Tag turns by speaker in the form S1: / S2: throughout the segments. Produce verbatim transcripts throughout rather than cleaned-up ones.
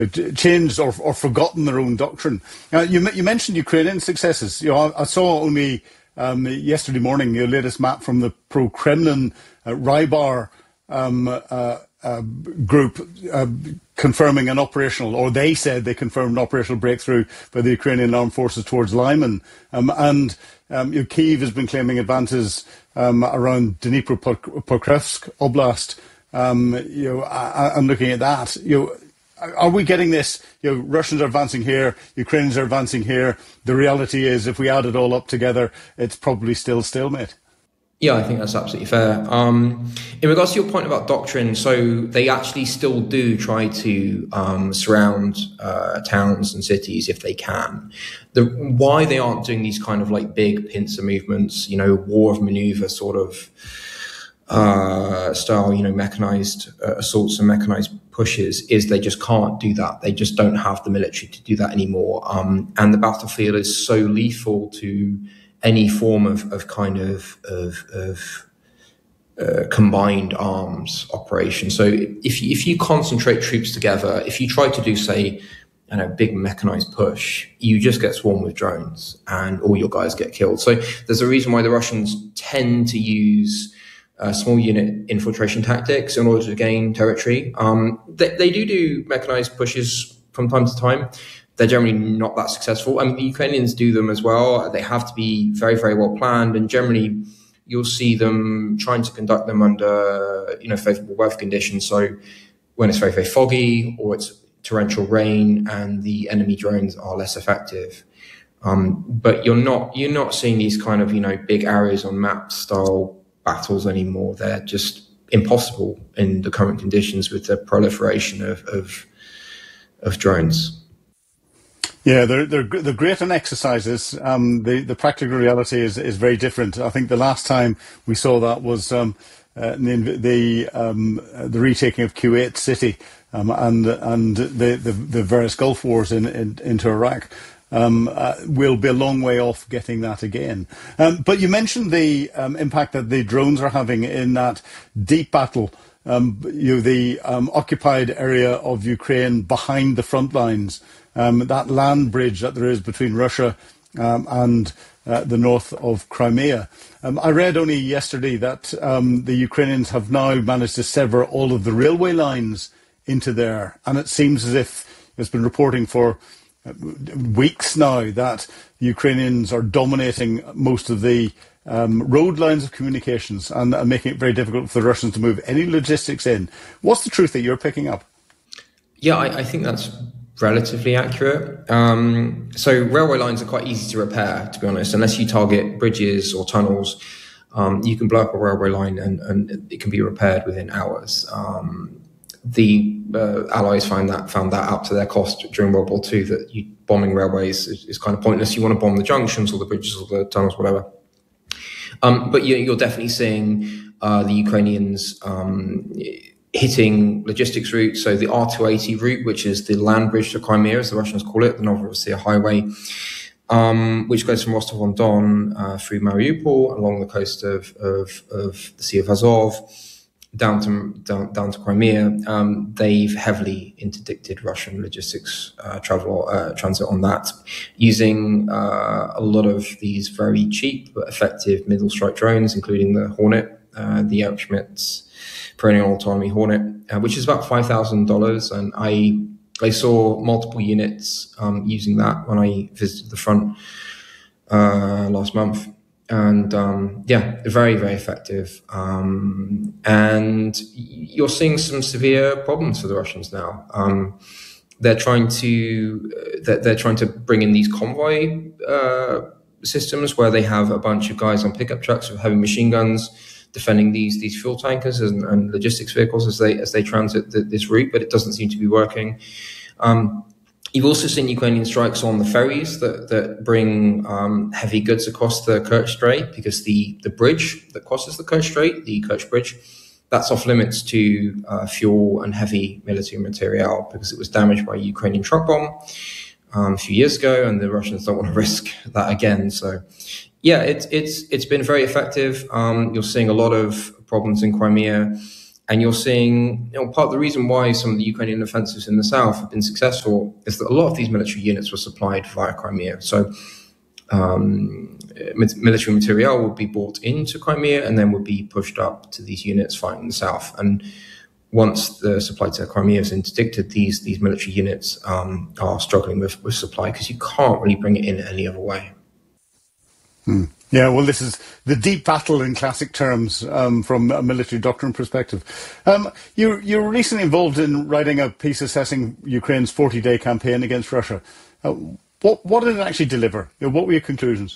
S1: changed or, or forgotten their own doctrine. Now, you, you mentioned Ukrainian successes. You know, I, I saw only um, yesterday morning your latest map from the pro-Kremlin uh, Rybar um, uh, uh, group uh, confirming an operational, or they said they confirmed an operational breakthrough by the Ukrainian armed forces towards Lyman. Um, and um, you know, Kyiv has been claiming advances um, around Dnipropetrovsk Oblast. Um, you know, I, I'm looking at that. You know, are we getting this? You know, Russians are advancing here, Ukrainians are advancing here. The reality is, if we add it all up together, it's probably still stalemate.
S2: Yeah, I think that's absolutely fair. Um, in regards to your point about doctrine, so they actually still do try to um, surround uh, towns and cities if they can. The, why they aren't doing these kind of like big pincer movements, you know, war of maneuver sort of uh, style, you know, mechanized uh, assaults and mechanized pushes, is they just can't do that. They just don't have the military to do that anymore. Um, and the battlefield is so lethal to any form of, of kind of, of, of uh, combined arms operation. So if you, if you concentrate troops together, if you try to do, say, you know, big mechanized push, you just get swarmed with drones and all your guys get killed. So there's a reason why the Russians tend to use uh, small unit infiltration tactics in order to gain territory. Um, they, they do do mechanized pushes from time to time. They're generally not that successful. I mean, the Ukrainians do them as well. They have to be very, very well planned, and generally you'll see them trying to conduct them under, you know, favorable weather conditions. So when it's very, very foggy or it's torrential rain and the enemy drones are less effective. Um, but you're not, you're not seeing these kind of, you know, big areas on map style battles anymore. They're just impossible in the current conditions with the proliferation of, of, of drones.
S1: Yeah, they're they're they're great on exercises. Um, the the practical reality is is very different. I think the last time we saw that was um, uh, the the, um, the retaking of Kuwait City um, and and the, the the various Gulf wars in, in into Iraq. Um, uh, we'll be a long way off getting that again. Um, but you mentioned the um, impact that the drones are having in that deep battle. Um, you know, the um, occupied area of Ukraine behind the front lines. Um, that land bridge that there is between Russia um, and uh, the north of Crimea. Um, I read only yesterday that um, the Ukrainians have now managed to sever all of the railway lines into there, and it seems as if it's been reporting for weeks now that the Ukrainians are dominating most of the um, road lines of communications and, and making it very difficult for the Russians to move any logistics in. What's the truth that you're picking up?
S2: Yeah, I, I think that's relatively accurate. Um, so railway lines are quite easy to repair, to be honest, unless you target bridges or tunnels. Um, you can blow up a railway line and, and it can be repaired within hours. Um, the uh, Allies find that found that out to their cost during World War Two, that you, bombing railways is, is kind of pointless. You want to bomb the junctions or the bridges or the tunnels, whatever. Um, but you, you're definitely seeing uh, the Ukrainians um, hitting logistics routes. So the R two eighty route, which is the land bridge to Crimea, as the Russians call it, the Novorossiya highway, um, which goes from Rostov-on-Don uh, through Mariupol along the coast of, of, of the Sea of Azov down to down, down to Crimea. Um, they've heavily interdicted Russian logistics uh, travel uh, transit on that, using uh, a lot of these very cheap but effective middle strike drones, including the Hornet, uh, the Euroschmidt Perennial Autonomy Hornet, uh, which is about five thousand dollars. And I I saw multiple units um, using that when I visited the front uh, last month. And um, yeah, very, very effective. Um, and you're seeing some severe problems for the Russians now. Um, they're trying to uh, they're, they're trying to bring in these convoy uh, systems where they have a bunch of guys on pickup trucks with heavy machine guns defending these these fuel tankers and, and logistics vehicles as they as they transit the, this route, but it doesn't seem to be working. Um, You've also seen Ukrainian strikes on the ferries that, that bring um, heavy goods across the Kerch Strait, because the, the bridge that crosses the Kerch Strait, the Kerch Bridge, that's off limits to uh, fuel and heavy military material because it was damaged by a Ukrainian truck bomb um, a few years ago, and the Russians don't want to risk that again. So, yeah, it's it's it's been very effective. Um, you're seeing a lot of problems in Crimea. And you're seeing, you know, part of the reason why some of the Ukrainian offensives in the south have been successful is that a lot of these military units were supplied via Crimea. So um, military material would be brought into Crimea and then would be pushed up to these units fighting in the south. And once the supply to Crimea is interdicted, these these military units um, are struggling with, with supply because you can't really bring it in any other way.
S1: Hmm. Yeah, well, this is the deep battle in classic terms um, from a military doctrine perspective. Um, you, you were recently involved in writing a piece assessing Ukraine's forty-day campaign against Russia. Uh, what, what did it actually deliver? What were your conclusions?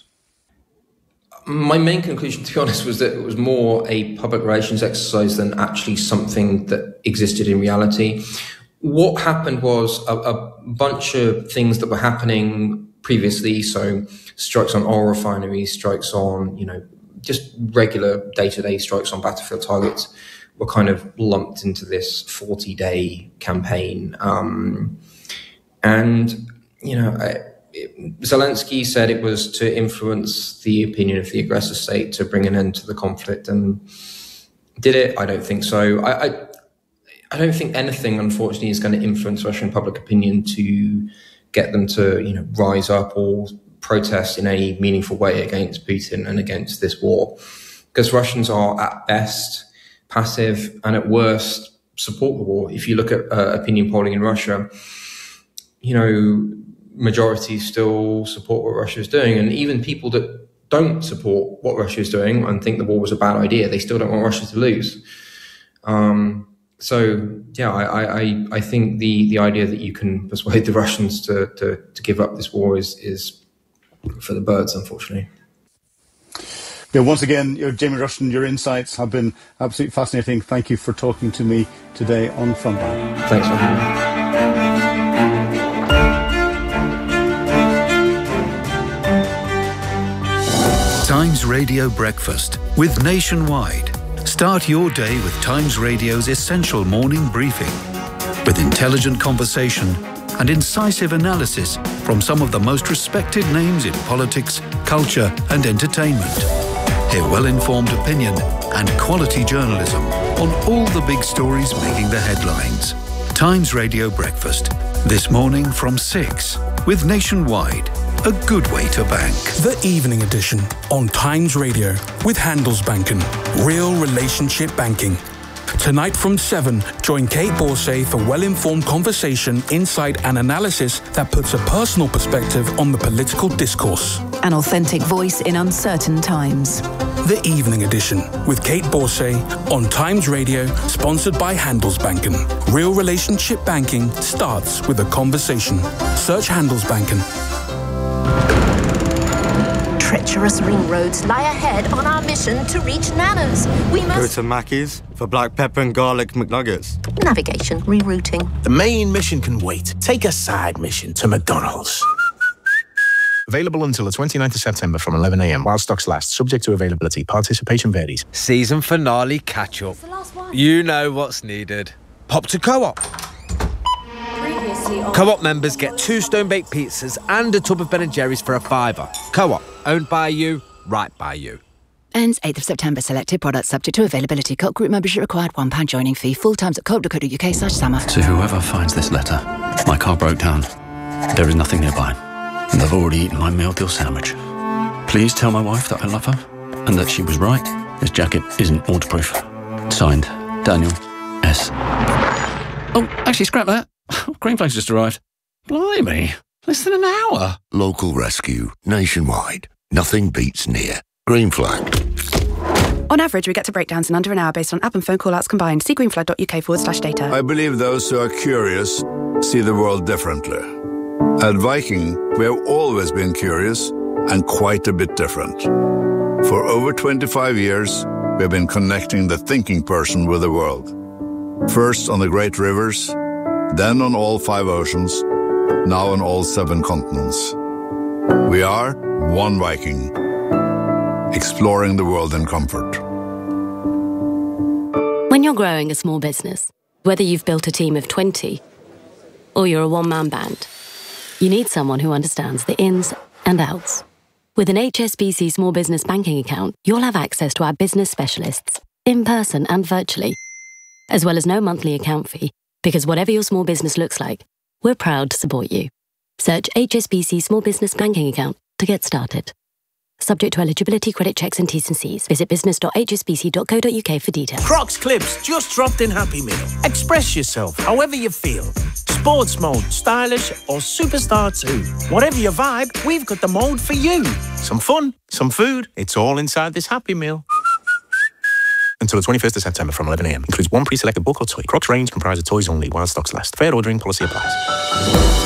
S2: My main conclusion, to be honest, was that it was more a public relations exercise than actually something that existed in reality. What happened was a, a bunch of things that were happening previously, so strikes on oil refineries, strikes on, you know, just regular day-to-day strikes on battlefield targets were kind of lumped into this forty-day campaign. Um, and, you know, I, it, Zelensky said it was to influence the opinion of the aggressor state to bring an end to the conflict. And did it? I don't think so. I, I, I don't think anything, unfortunately, is going to influence Russian public opinion to get them to, you know, rise up or protest in any meaningful way against Putin and against this war. Because Russians are, at best, passive and at worst support the war. If you look at uh, opinion polling in Russia, you know, majorities still support what Russia is doing. And even people that don't support what Russia is doing and think the war was a bad idea, they still don't want Russia to lose. Um, so, yeah, I, I, I think the, the idea that you can persuade the Russians to, to, to give up this war is, is for the birds, unfortunately.
S1: Yeah, once again, Jamie Rushton, your insights have been absolutely fascinating. Thank you for talking to me today on Frontline.
S2: Thanks for having me.
S3: Times Radio Breakfast with Nationwide. Start your day with Times Radio's essential morning briefing with intelligent conversation and incisive analysis from some of the most respected names in politics, culture and entertainment. Hear well-informed opinion and quality journalism on all the big stories making the headlines. Times Radio Breakfast, this morning from six with Nationwide. A good way to bank.
S4: The Evening Edition on Times Radio with Handelsbanken. Real relationship banking. Tonight from seven, join Kate Borsay for well-informed conversation, insight and analysis that puts a personal perspective on the political discourse.
S5: An authentic voice in uncertain times.
S4: The Evening Edition with Kate Borsay on Times Radio, sponsored by Handelsbanken. Real relationship banking starts with a conversation. Search Handelsbanken.
S6: Treacherous ring roads lie ahead on our mission to reach Nana's. We must...
S7: Go to Mackey's for black pepper and garlic McNuggets.
S6: Navigation, rerouting.
S8: The main mission can wait. Take a side mission to McDonald's. Available until the twenty-ninth of September from eleven a m while stocks last. Subject to availability. Participation varies.
S9: Season finale catch-up. You know what's needed. Pop to Co-op. Co-op members get two stone-baked pizzas and a tub of Ben and Jerry's for a fiver. Co-op, owned by you, right by you.
S5: Ends eighth of September. Selected products subject to availability. Co-op group membership required. one pound joining fee. Full times at co op dot co dot uk slash summer.
S10: To whoever finds this letter, my car broke down. There is nothing nearby, and I've already eaten my meal deal sandwich. Please tell my wife that I love her and that she was right. This jacket isn't waterproof. Signed, Daniel S. Oh, actually, scrap that. Green Flag's just arrived. Blimey, less than an hour.
S11: Local rescue, nationwide. Nothing beats near. Green Flag.
S12: On average, we get to breakdowns in under an hour based on app and phone call-outs combined. See greenflag.uk forward slash data.
S13: I believe those who are curious see the world differently. At Viking, we have always been curious and quite a bit different. For over twenty-five years, we have been connecting the thinking person with the world. First on the great rivers, then on all five oceans, now on all seven continents. We are one Viking, exploring the world in comfort.
S14: When you're growing a small business, whether you've built a team of twenty or you're a one-man band, you need someone who understands the ins and outs. With an H S B C Small Business Banking account, you'll have access to our business specialists, in person and virtually, as well as no monthly account fee, because whatever your small business looks like, we're proud to support you. Search H S B C Small Business Banking Account to get started. Subject to eligibility, credit checks and T's and C's. Visit business dot h s b c dot co dot u k for details.
S15: Crocs Clips just dropped in Happy Meal. Express yourself however you feel. Sports mode, stylish or superstar too. Whatever your vibe, we've got the mode for you.
S8: Some fun, some food, it's all inside this Happy Meal. Until the twenty-first of September from eleven a m. Includes one pre-selected book or toy. Crocs range comprised of toys only while stocks last. Fair ordering policy applies.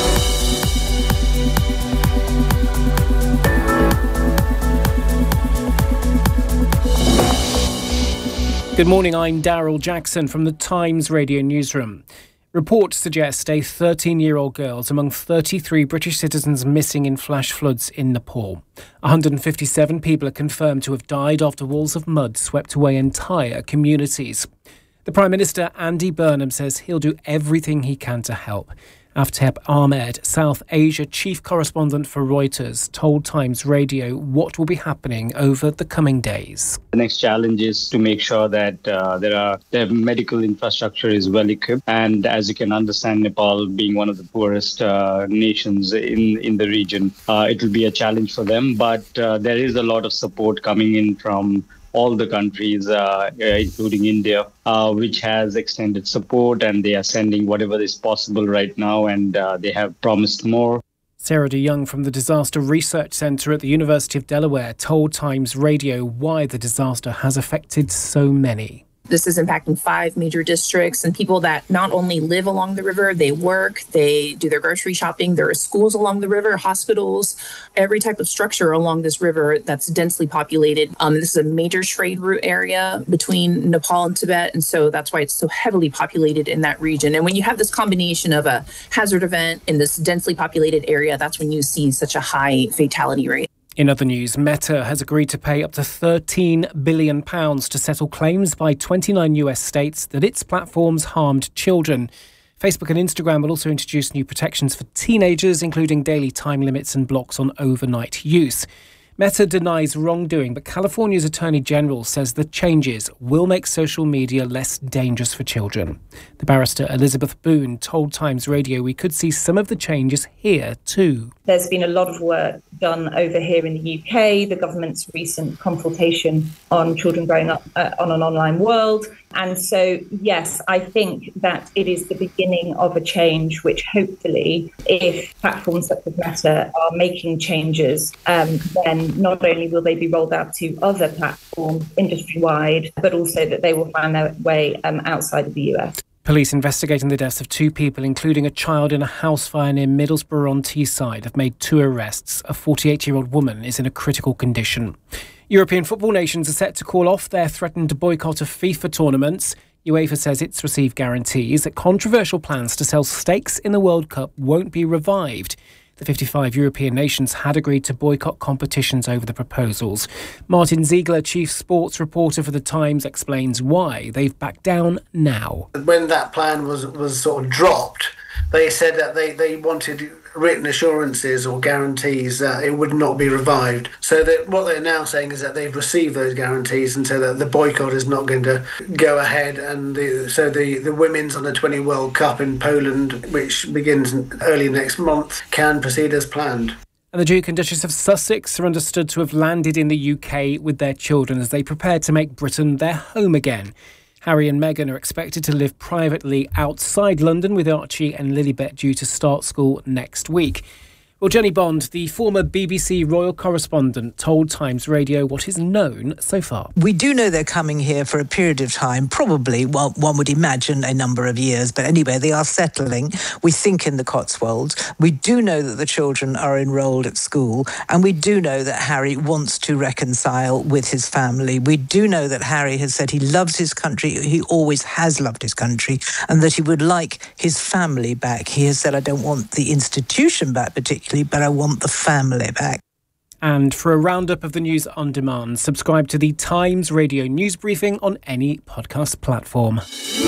S16: Good morning, I'm Daryl Jackson from the Times Radio Newsroom. Reports suggest a thirteen-year-old girl is among thirty-three British citizens missing in flash floods in Nepal. one hundred fifty-seven people are confirmed to have died after walls of mud swept away entire communities. The Prime Minister, Andy Burnham, says he'll do everything he can to help. Afteb Ahmed, South Asia chief correspondent for Reuters, told Times Radio what will be happening over the coming days.
S17: The next challenge is to make sure that uh, there are the medical infrastructure is well equipped. And as you can understand, Nepal being one of the poorest uh, nations in, in the region, uh, it will be a challenge for them. But uh, there is a lot of support coming in from all the countries, uh, uh, including India, uh, which has extended support, and they are sending whatever is possible right now, and uh, they have promised more.
S16: Sarah de Young from the Disaster Research Centre at the University of Delaware told Times Radio why the disaster has affected so many.
S18: This is impacting five major districts and people that not only live along the river, they work, they do their grocery shopping. There are schools along the river, hospitals, every type of structure along this river that's densely populated. Um, this is a major trade route area between Nepal and Tibet. And so that's why it's so heavily populated in that region. And when you have this combination of a hazard event in this densely populated area, that's when you see such a high fatality rate.
S16: In other news, Meta has agreed to pay up to thirteen billion pounds to settle claims by twenty-nine U S states that its platforms harmed children. Facebook and Instagram will also introduce new protections for teenagers, including daily time limits and blocks on overnight use. Meta denies wrongdoing, but California's Attorney General says the changes will make social media less dangerous for children. The barrister Elizabeth Boone told Times Radio we could see some of the changes here too.
S19: There's been a lot of work done over here in the U K, the government's recent consultation on children growing up uh, on an online world. And so, yes, I think that it is the beginning of a change, which hopefully, if platforms such as Meta are making changes, um, then not only will they be rolled out to other platforms industry-wide, but also that they will find their way um, outside of the U S.
S16: Police investigating the deaths of two people, including a child in a house fire near Middlesbrough-on-Teesside, have made two arrests. A forty-eight-year-old woman is in a critical condition. European football nations are set to call off their threatened boycott of FIFA tournaments. UEFA says it's received guarantees that controversial plans to sell stakes in the World Cup won't be revived. The fifty-five European nations had agreed to boycott competitions over the proposals. Martin Ziegler, chief sports reporter for The Times, explains why they've backed down now.
S20: When that plan was, was sort of dropped, they said that they, they wanted written assurances or guarantees that it would not be revived. So that what they're now saying is that they've received those guarantees, and so that the boycott is not going to go ahead. And the, so the, the Women's Under twenty World Cup in Poland, which begins early next month, can proceed as planned.
S16: And the Duke and Duchess of Sussex are understood to have landed in the U K with their children as they prepare to make Britain their home again. Harry and Meghan are expected to live privately outside London, with Archie and Lilibet due to start school next week. Well, Jenny Bond, the former B B C royal correspondent, told Times Radio what is known so far.
S21: We do know they're coming here for a period of time, probably, well, one would imagine a number of years. But anyway, they are settling, we think, in the Cotswolds. We do know that the children are enrolled at school. And we do know that Harry wants to reconcile with his family. We do know that Harry has said he loves his country. He always has loved his country, and that he would like his family back. He has said, I don't want the institution back particularly, but I want the family back.
S16: And for a roundup of the news on demand, subscribe to the Times Radio News Briefing on any podcast platform.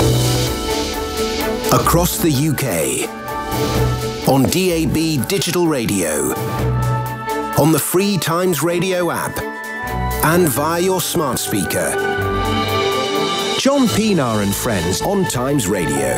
S22: Across the U K, on D A B digital radio, on the free Times Radio app, and via your smart speaker. John Pienaar and Friends on Times Radio.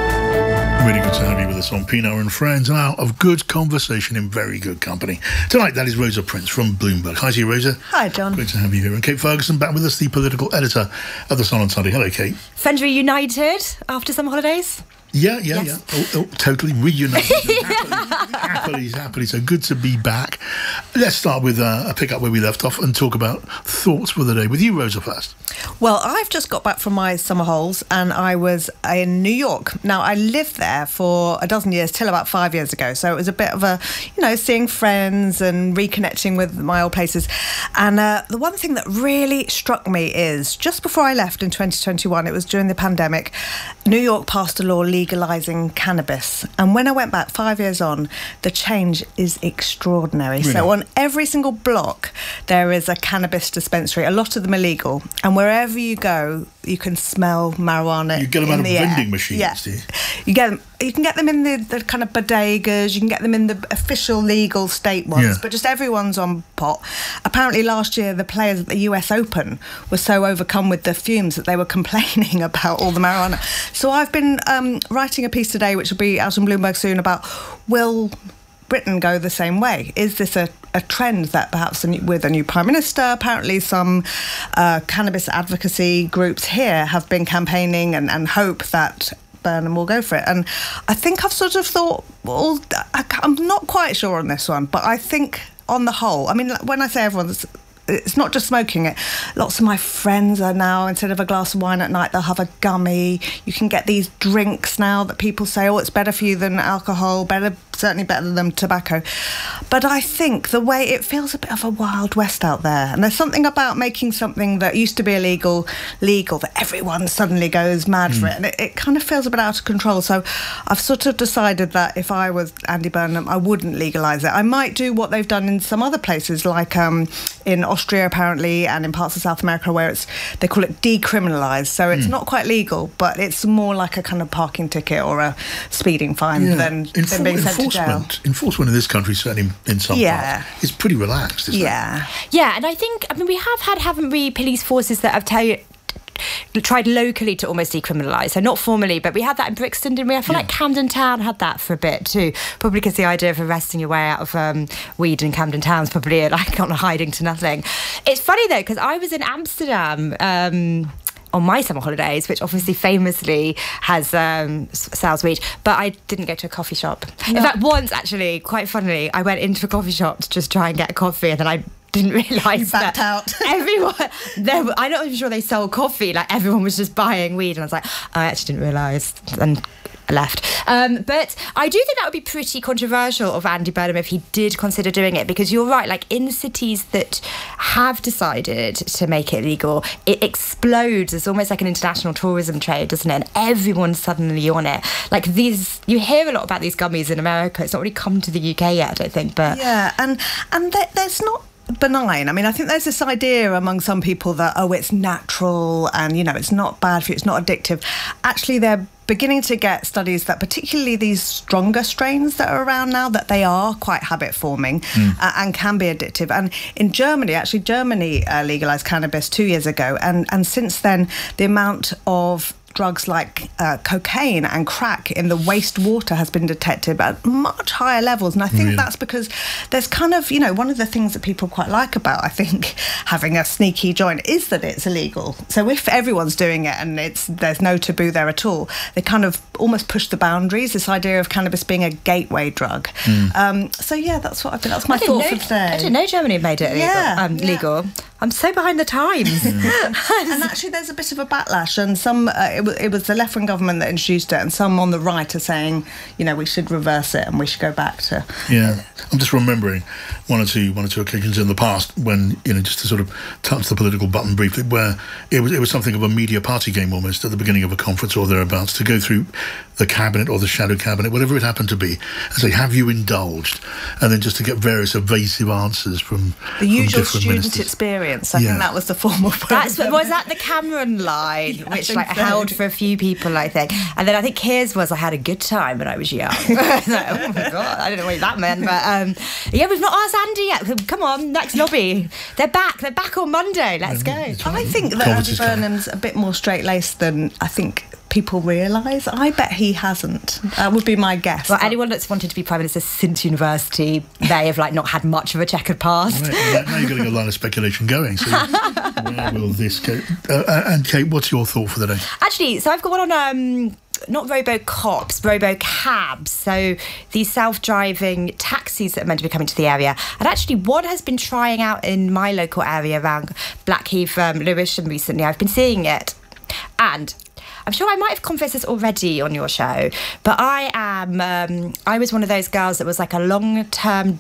S1: Really good to have you with us on Pienaar and Friends, and out of good conversation in very good company. Tonight, that is Rosa Prince from Bloomberg. Hi to you, Rosa.
S2: Hi, John.
S1: Great to have you here. And Kate Ferguson back with us, the political editor of The Sun on Sunday. Hello, Kate.
S2: Friends reunited after summer holidays?
S1: Yeah, yeah, yes. yeah. Oh, oh, totally reunited. happily, happily, happily. So good to be back. Let's start with uh, a pick up where we left off and talk about thoughts for the day. With you, Rosa, first.
S2: Well, I've just got back from my summer holes and I was in New York. Now, I lived there for a dozen years, till about five years ago. So it was a bit of a, you know, seeing friends and reconnecting with my old places. And uh, the one thing that really struck me is just before I left in twenty twenty-one, it was during the pandemic, New York passed a law legalising cannabis. And when I went back five years on, the change is extraordinary. Really? So on every single block, there is a cannabis dispensary. A lot of them are legal. And wherever you go, you can smell marijuana.
S1: You get them out of
S2: the
S1: vending
S2: air.
S1: machines,
S2: yeah.
S1: do you?
S2: You get them. You can get them in the, the kind of bodegas, you can get them in the official legal state ones, yeah. but just everyone's on pot. Apparently last year the players at the U S Open were so overcome with the fumes that they were complaining about all the marijuana. So I've been um, writing a piece today which will be out on Bloomberg soon about, will Britain go the same way? Is this a, a trend that perhaps a new, with a new Prime Minister, apparently some uh, cannabis advocacy groups here have been campaigning and, and hope that Burnham will go for it. And I think I've sort of thought, well, I'm not quite sure on this one, but I think on the whole, I mean, when I say everyone's, it's not just smoking it. Lots of my friends are now, instead of a glass of wine at night, they'll have a gummy. You can get these drinks now that people say, oh, it's better for you than alcohol, better, certainly better than tobacco. But I think the way it feels a bit of a Wild West out there. And there's something about making something that used to be illegal, legal, that everyone suddenly goes mad mm. for it. And it, it kind of feels a bit out of control. So I've sort of decided that if I was Andy Burnham, I wouldn't legalise it. I might do what they've done in some other places, like um, in Austria apparently, and in parts of South America, where it's, they call it decriminalised. So it's mm. not quite legal, but it's more like a kind of parking ticket or a speeding fine yeah. than,
S1: Enfor-
S2: than being sent to jail.
S1: Enforcement in this country, certainly in some
S2: yeah.
S1: parts, is pretty relaxed, isn't
S2: yeah.
S1: it?
S23: Yeah, and I think, I mean, we have had, haven't we, police forces that have tell you, tried locally to almost decriminalise, so not formally, but we had that in Brixton, didn't we? I feel yeah. like Camden Town had that for a bit too, probably because the idea of arresting your way out of um, weed in Camden Town is probably like on a hiding to nothing. It's funny though, because I was in Amsterdam um, on my summer holidays, which obviously famously has um, sells weed, but I didn't go to a coffee shop. No. In fact, once actually, quite funnily, I went into a coffee shop to just try and get a coffee, and then I didn't realise that
S2: out.
S23: everyone, there, I'm not even sure they sell coffee, like everyone was just buying weed, and I was like, oh, I actually didn't realise, and I left. Um, but I do think that would be pretty controversial of Andy Burnham if he did consider doing it, because you're right, like in cities that have decided to make it legal, it explodes. It's almost like an international tourism trade, doesn't it? And everyone's suddenly on it. Like these, you hear a lot about these gummies in America. It's not really come to the U K yet, I don't think, but...
S2: Yeah, and, and there, there's not benign. I mean, I think there's this idea among some people that, oh, it's natural and, you know, it's not bad for you, it's not addictive. Actually, they're beginning to get studies that particularly these stronger strains that are around now, that they are quite habit forming mm. uh, and can be addictive. And in Germany, actually Germany uh, legalised cannabis two years ago, and, and since then the amount of drugs like uh, cocaine and crack in the wastewater has been detected at much higher levels. And I think really? that's because there's kind of, you know, one of the things that people quite like about, I think, having a sneaky joint is that it's illegal. So if everyone's doing it and it's there's no taboo there at all, they kind of almost push the boundaries, this idea of cannabis being a gateway drug. Mm. Um, so yeah, that's what I think, that's my thought
S23: know,
S2: for today.
S23: I didn't know Germany made it illegal.
S2: Yeah,
S23: um,
S2: yeah.
S23: legal. I'm so behind the times.
S2: Yeah. And actually there's a bit of a backlash, and some, uh, it, w- it was the left-wing government that introduced it, and some on the right are saying, you know, we should reverse it and we should go back to...
S1: Yeah, I'm just remembering one or two one or two occasions in the past when, you know, just to sort of touch the political button briefly, where it was, it was something of a media party game almost at the beginning of a conference or thereabouts, to go through the cabinet or the shadow cabinet, whatever it happened to be, and say, have you indulged? And then just to get various evasive answers from
S2: the usual
S1: from
S2: student
S1: ministers.
S2: experience. I
S1: yeah.
S2: think that was the formal.
S23: That's was that the Cameron line, yeah, which like so. held for a few people, I think. And then I think his was, I had a good time when I was young. I was like, oh my God, I don't know what that meant. But um, yeah, we've not asked Andy yet. Come on, next lobby. They're back. They're back on Monday. Let's go.
S2: I think that Andy Burnham's a bit more straight-laced than I think people realise. I bet he hasn't. That would be my guess.
S23: Well, anyone that's wanted to be Prime Minister since university, they have like not had much of a checkered past.
S1: Right, now you're getting a line of speculation going. So where will this go? Uh, and Kate, what's your thought for the day?
S23: Actually, so I've got one on... Um, not robo-cops, robo-cabs, so these self-driving taxis that are meant to be coming to the area. And actually, one has been trying out in my local area around Blackheath, um, Lewisham recently. I've been seeing it. And I'm sure I might have confessed this already on your show, but I am, um, I was one of those girls that was like a long-term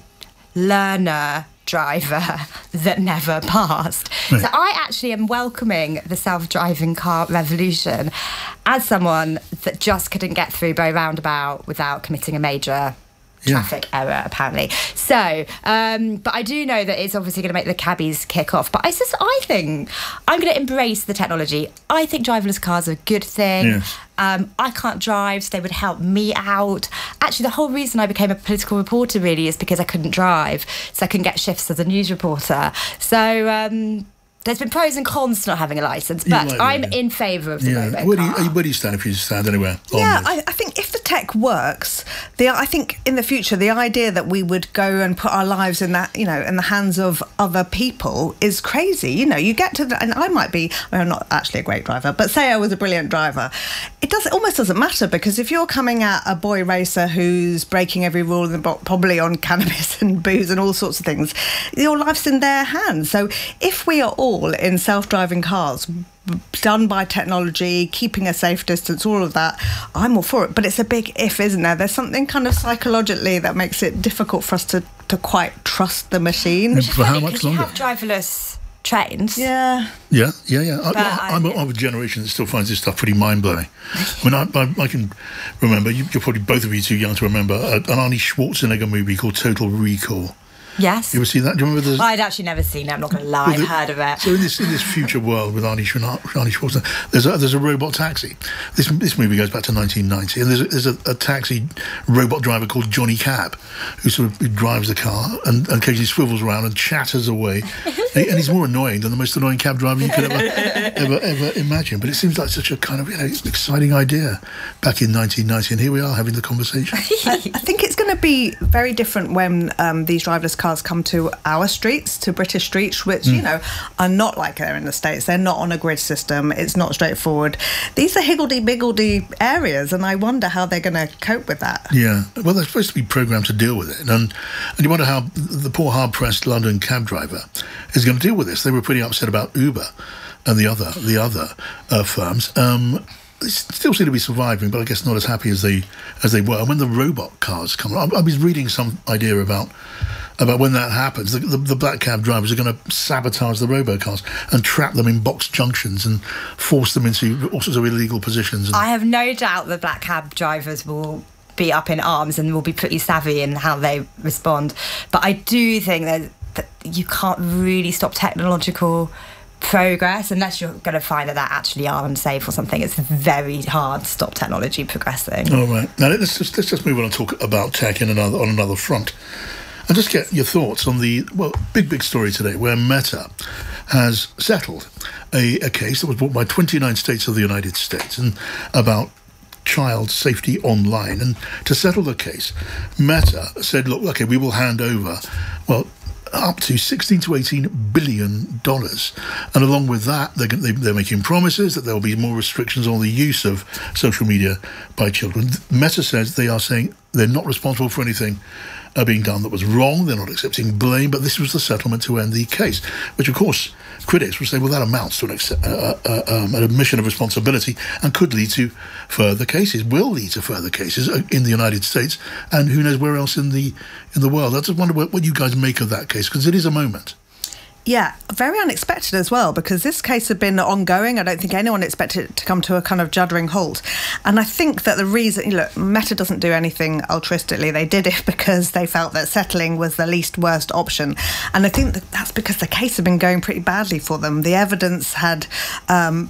S23: learner driver that never passed. Right. So I actually am welcoming the self-driving car revolution as someone that just couldn't get through Bow Roundabout without committing a major traffic yeah. error, apparently. So, um, but I do know that it's obviously going to make the cabbies kick off. But I just, I think I'm going to embrace the technology. I think driverless cars are a good thing. Yeah. Um, I can't drive, so they would help me out. Actually, the whole reason I became a political reporter really is because I couldn't drive, so I couldn't get shifts as a news reporter. So um, there's been pros and cons to not having a licence, but like I'm in favour of the
S1: yeah.
S23: robo
S1: where do, you,
S23: car.
S1: where do you stand if you stand anywhere?
S2: Yeah, I, I think if the tech works, the I think in the future the idea that we would go and put our lives in that, you know, in the hands of other people is crazy. You know, you get to the, and I might be, well, I'm not actually a great driver, but say I was a brilliant driver, it does it almost doesn't matter, because if you're coming at a boy racer who's breaking every rule and probably on cannabis and booze and all sorts of things, your life's in their hands. So if we are all in self-driving cars done by technology, keeping a safe distance, all of that, I'm all for it. But it's a big if, isn't there? There's something kind of psychologically that makes it difficult for us to, to quite trust the machine.
S1: Which for how much longer?
S23: You have driverless trains.
S2: Yeah.
S1: Yeah, yeah, yeah. I,
S23: I,
S1: I'm, I'm of a generation that still finds this stuff pretty mind-blowing. I mean, I, I, I can remember, you, you're probably both of you too young to remember, a, an Arnie Schwarzenegger movie called Total Recall.
S23: Yes.
S1: You ever seen that? Do you remember the...
S23: I'd actually never seen it, I'm not going to lie, well, the, I've heard of it.
S1: So in this in this future world with Arnie, Arnie Schwarzenegger, there's a, there's a robot taxi. This this movie goes back to nineteen ninety, and there's a, there's a, a taxi robot driver called Johnny Cab, who sort of drives the car and, and occasionally swivels around and chatters away. and, and he's more annoying than the most annoying cab driver you could ever, ever, ever imagine. But it seems like such a kind of, you know, exciting idea back in nineteen ninety, and here we are having the conversation.
S2: I, I think it's going to be very different when um, these driverless cars come to our streets, to British streets, which, mm. you know, are not like they're in the States. They're not on a grid system. It's not straightforward. These are higgledy-biggledy areas, and I wonder how they're going to cope with that.
S1: Yeah. Well, they're supposed to be programmed to deal with it. And, and you wonder how the poor, hard-pressed London cab driver is going to deal with this. They were pretty upset about Uber and the other, the other uh, firms. Um, They still seem to be surviving, but I guess not as happy as they as they were. And when the robot cars come, I, I was reading some idea about about when that happens, the, the, the black cab drivers are going to sabotage the robo cars and trap them in box junctions and force them into all sorts of illegal positions. And
S23: I have no doubt the black cab drivers will be up in arms and will be pretty savvy in how they respond. But I do think that, that you can't really stop technological progress unless you're going to find that that actually are unsafe or something. It's very hard to stop technology progressing.
S1: All right, now let's just let's just move on and talk about tech in another on another front, and just get your thoughts on the well big big story today where Meta has settled a, a case that was brought by twenty-nine states of the United States and about child safety online. And to settle the case, Meta said, look, okay, we will hand over well up to sixteen to eighteen billion dollars, and along with that they're, they're making promises that there will be more restrictions on the use of social media by children. Meta says they are saying they're not responsible for anything uh, being done that was wrong. They're not accepting blame, but this was the settlement to end the case, which of course critics will say, well, that amounts to an, uh, uh, um, an admission of responsibility and could lead to further cases, will lead to further cases in the United States and who knows where else in the in the world. I just wonder what, what you guys make of that case, because it is a moment.
S2: Yeah, very unexpected as well, because this case had been ongoing. I don't think anyone expected it to come to a kind of juddering halt. And I think that the reason, look, Meta doesn't do anything altruistically. They did it because they felt that settling was the least worst option. And I think that that's because the case had been going pretty badly for them. The evidence had... Um,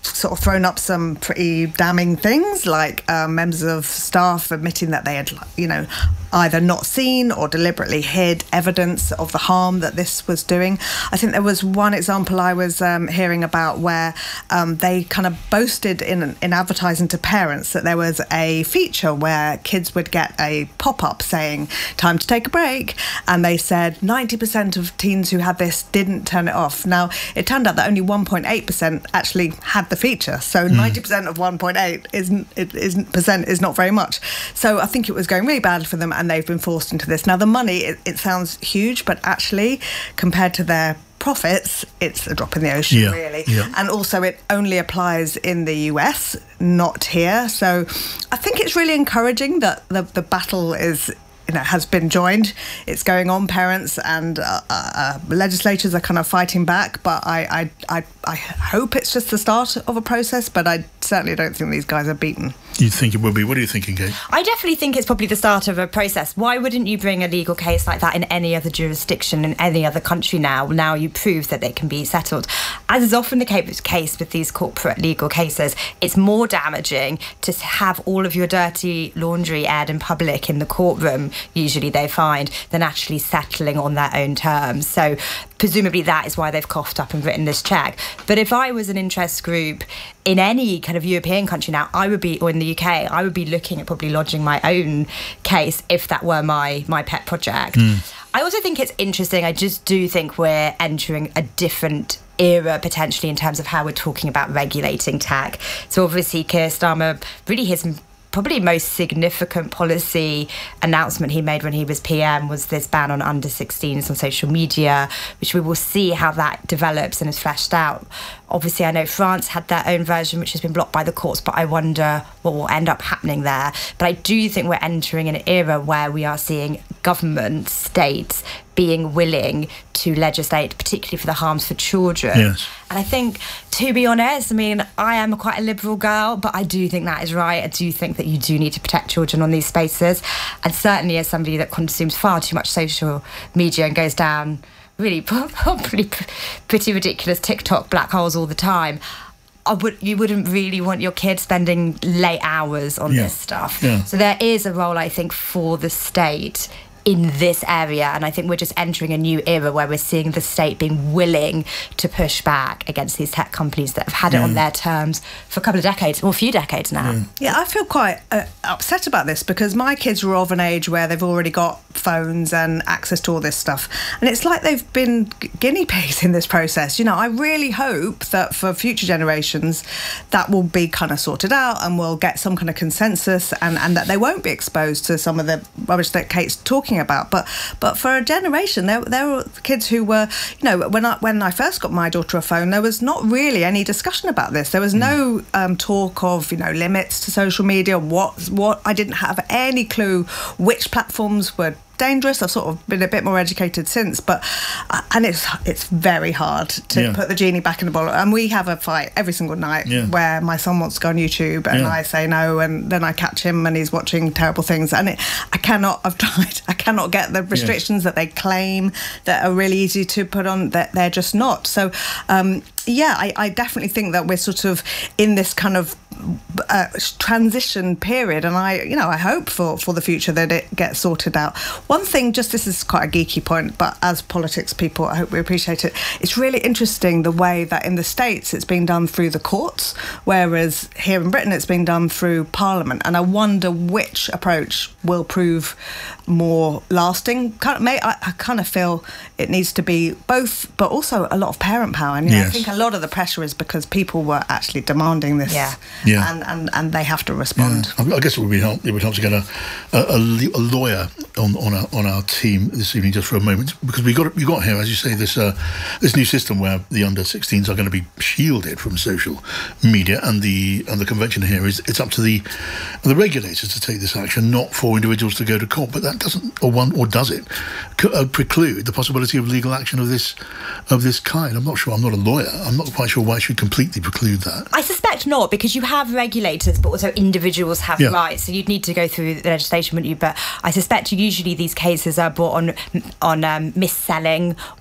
S2: sort of thrown up some pretty damning things, like um, members of staff admitting that they had, you know, either not seen or deliberately hid evidence of the harm that this was doing. I think there was one example I was um, hearing about where um, they kind of boasted in in advertising to parents that there was a feature where kids would get a pop-up saying time to take a break, and they said ninety percent of teens who had this didn't turn it off. Now it turned out that only one point eight percent actually had the feature, so mm. ninety percent of one point eight isn't it isn't percent is not very much. So I think it was going really bad for them, and they've been forced into this. Now the money, it, it sounds huge, but actually compared to their profits, it's a drop in the ocean,
S1: yeah,
S2: really.
S1: Yeah.
S2: And also it only applies in the U S, not here. So I think it's really encouraging that the, the battle is, you know, has been joined. It's going on. Parents and uh, uh, legislators are kind of fighting back, but I, I, I, I hope it's just the start of a process, but I certainly don't think these guys are beaten.
S1: You think it will be? What are you thinking, Kate?
S23: I definitely think it's probably the start of a process. Why wouldn't you bring a legal case like that in any other jurisdiction, in any other country now? Now you prove that they can be settled. As is often the case with these corporate legal cases, it's more damaging to have all of your dirty laundry aired in public in the courtroom, usually they find, than actually settling on their own terms. So presumably that is why they've coughed up and written this cheque. But if I was an interest group in any kind of European country now, I would be, or in the U K, I would be looking at probably lodging my own case if that were my, my pet project. Mm. I also think it's interesting. I just do think we're entering a different era potentially in terms of how we're talking about regulating tech. So obviously Keir Starmer, really his probably most significant policy announcement he made when he was P M was this ban on under sixteens on social media, which we will see how that develops and is fleshed out. Obviously, I know France had their own version, which has been blocked by the courts, but I wonder what will end up happening there. But I do think we're entering an era where we are seeing government, states, being willing to legislate, particularly for the harms for children.
S1: Yes.
S23: And I think, to be honest, I mean, I am quite a liberal girl, but I do think that is right. I do think that you do need to protect children on these spaces. And certainly as somebody that consumes far too much social media and goes down really probably pretty ridiculous TikTok black holes all the time, I would, you wouldn't really want your kid spending late hours on
S1: yeah.
S23: this stuff.
S1: Yeah.
S23: So there is a role, I think, for the state in this area, and I think we're just entering a new era where we're seeing the state being willing to push back against these tech companies that have had it
S1: yeah.
S23: on their terms for a couple of decades, or a few decades now.
S1: Yeah,
S2: yeah I feel quite uh, upset about this because my kids are of an age where they've already got phones and access to all this stuff, and it's like they've been guinea pigs in this process. You know, I really hope that for future generations that will be kind of sorted out and we'll get some kind of consensus, and, and that they won't be exposed to some of the rubbish that Kate's talking about. But but for a generation, there there were kids who were, you know, when I when I first got my daughter a phone, there was not really any discussion about this. There was no um, talk of, you know, limits to social media. What what I didn't have any clue which platforms were dangerous. I've sort of been a bit more educated since, but uh, and it's it's very hard to
S1: yeah.
S2: put the genie back in the bottle. And we have a fight every single night
S1: yeah.
S2: where my son wants to go on YouTube and
S1: yeah.
S2: I say no, and then I catch him and he's watching terrible things. And it, I cannot. I've tried. I cannot get the restrictions yes. that they claim that are really easy to put on. That they're just not. So um, yeah, I, I definitely think that we're sort of in this kind of uh, transition period, and I, you know, I hope for for the future that it gets sorted out. One thing, just this is quite a geeky point, but as politics people, I hope we appreciate it. It's really interesting the way that in the States it's being done through the courts, whereas here in Britain it's being done through Parliament. And I wonder which approach will prove more lasting. Kind of, I, I kind of feel it needs to be both, but also a lot of parent power. And you know,
S1: yes.
S2: I think a lot of the pressure is because people were actually demanding this,
S23: yeah.
S1: Yeah.
S2: And, and, and they have to respond.
S1: Yeah. I guess it would be help. It would help to get a a, a lawyer on on our on our team this evening just for a moment, because we got we got here, as you say, this uh, this new system where the under sixteens are going to be shielded from social media, and the and the convention here is it's up to the the regulators to take this action, not for individuals to go to court. But that doesn't, or one, or does it, uh, preclude the possibility of legal action of this of this kind? I'm not sure. I'm not a lawyer. I'm not quite sure why it should completely preclude that.
S23: I suspect not, because you have regulators, but also individuals have
S1: yeah.
S23: rights. So you'd need to go through the legislation, wouldn't you? But I suspect usually these cases are brought on on um, mis-selling or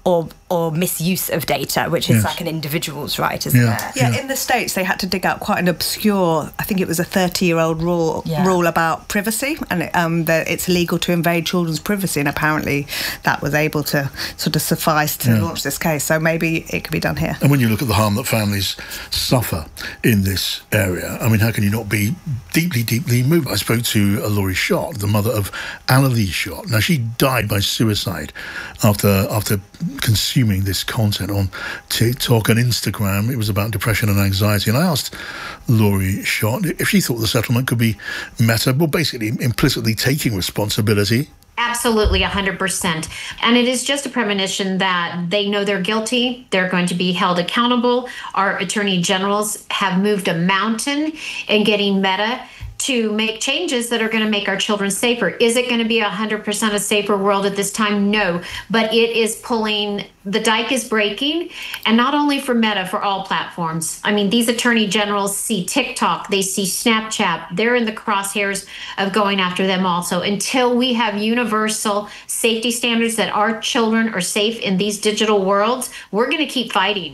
S23: or misuse of data, which is
S1: Yes.
S23: like an individual's right, isn't
S1: Yeah.
S23: it?
S2: Yeah, in the States, they had to dig out quite an obscure, I think it was a thirty-year-old rule
S23: Yeah.
S2: rule about privacy, and it, um, that it's illegal to invade children's privacy, and apparently that was able to sort of suffice to
S1: Yeah.
S2: launch this case. So maybe it could be done here.
S1: And when you look at the harm that families suffer in this area, I mean, how can you not be deeply, deeply moved? I spoke to uh, Laurie Schott, the mother of Annalie Schott. Now, she died by suicide after after consuming this content on TikTok and Instagram. It was about depression and anxiety. And I asked Laurie Schott if she thought the settlement could be Meta, well, basically implicitly taking responsibility.
S3: Absolutely, one hundred percent. And it is just a premonition that they know they're guilty. They're going to be held accountable. Our attorney generals have moved a mountain in getting Meta to make changes that are going to make our children safer. Is it going to be a one hundred percent a safer world at this time? No. But it is pulling, the dike is breaking, and not only for Meta, for all platforms. I mean, these attorney generals see TikTok, they see Snapchat. They're in the crosshairs of going after them also. Until we have universal safety standards that our children are safe in these digital worlds, we're going to keep fighting.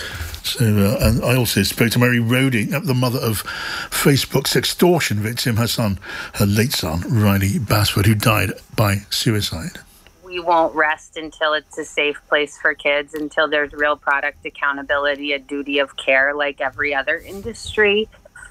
S1: So, uh, and I also spoke to Mary Roding, the mother of Facebook's extortion victim, her son, her late son, Riley Basford, who died by suicide.
S4: We won't rest until it's a safe place for kids, until there's real product accountability, a duty of care like every other industry.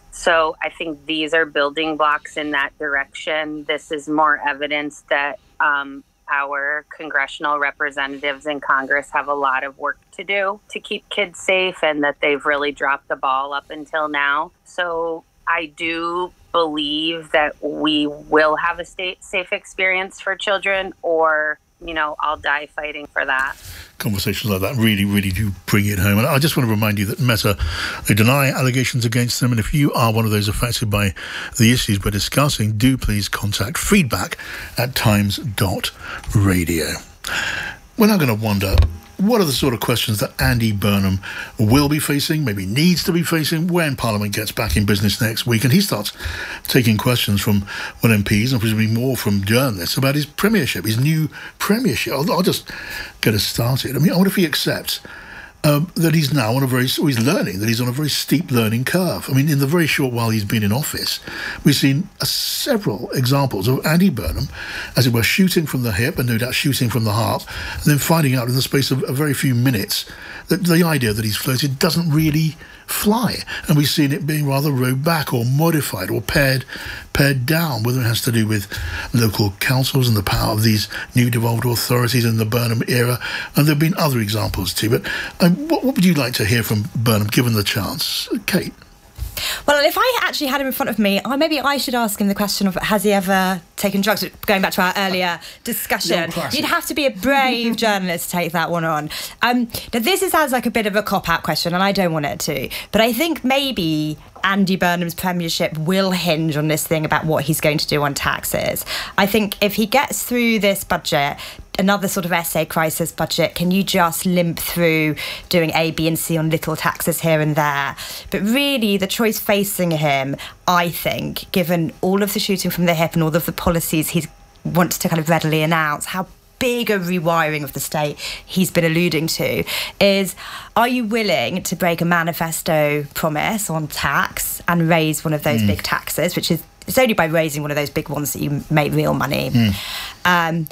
S4: So I think these are building blocks in that direction. This is more evidence that um, our congressional representatives in Congress have a lot of work to do to keep kids safe, and that they've really dropped the ball up until now. So I do believe that we will have a state safe experience for children, or, you know, I'll die fighting for that.
S1: Conversations like that really, really do bring it home. And I just want to remind you that Meta, they deny allegations against them. And if you are one of those affected by the issues we're discussing, do please contact feedback at times dot radio. We're now going to wonder, what are the sort of questions that Andy Burnham will be facing, maybe needs to be facing, when Parliament gets back in business next week and he starts taking questions from well, M Ps and presumably more from journalists about his premiership, his new premiership. I'll, I'll just get us started. I mean, I wonder if he accepts um, that he's now on a very, or he's learning that he's on a very steep learning curve. I mean, in the very short while he's been in office, we've seen uh, several examples of Andy Burnham, as it were, shooting from the hip and no doubt shooting from the heart, and then finding out in the space of a very few minutes that the idea that he's floated doesn't really fly. And we've seen it being rather rowed back or modified or pared, pared down, whether it has to do with local councils and the power of these new devolved authorities in the Burnham era. And there have been other examples too. But um, what, what would you like to hear from Burnham, given the chance? Kate?
S23: Well, if I actually had him in front of me, I, maybe I should ask him the question of, has he ever taken drugs? Going back to our earlier discussion, you'd have to be a brave journalist to take that one on. Um, now, this is, sounds like a bit of a cop-out question, and I don't want it to, but I think maybe Andy Burnham's premiership will hinge on this thing about what he's going to do on taxes. I think if he gets through this budget, another sort of essay crisis budget, can you just limp through doing A, B and C on little taxes here and there? But really, the choice facing him, I think, given all of the shooting from the hip and all of the policies he wants to kind of readily announce, how big a rewiring of the state he's been alluding to, is, are you willing to break a manifesto promise on tax and raise one of those mm. big taxes, which is, it's only by raising one of those big ones that you make real money. Mm. Um,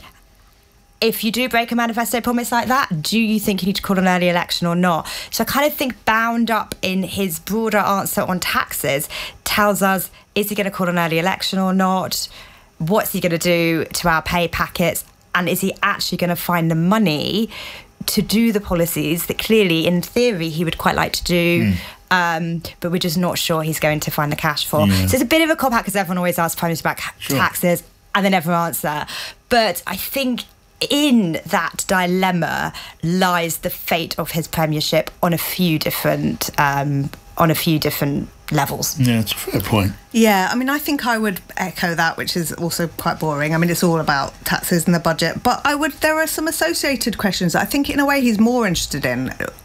S23: if you do break a manifesto promise like that, do you think you need to call an early election or not? So I kind of think bound up in his broader answer on taxes tells us, is he going to call an early election or not? What's he going to do to our pay packets? And is he actually going to find the money to do the policies that clearly, in theory, he would quite like to do, mm. um, but we're just not sure he's going to find the cash for. Yeah. So it's a bit of a cop-out because everyone always asks Prime Minister about sure. taxes and they never answer. But I think in that dilemma lies the fate of his premiership on a few different um, on a few different levels.
S1: Yeah, it's a fair point.
S2: Yeah, I mean, I think I would echo that, which is also quite boring. I mean, it's all about taxes and the budget. But I would. There are some associated questions that I think, in a way, he's more interested in.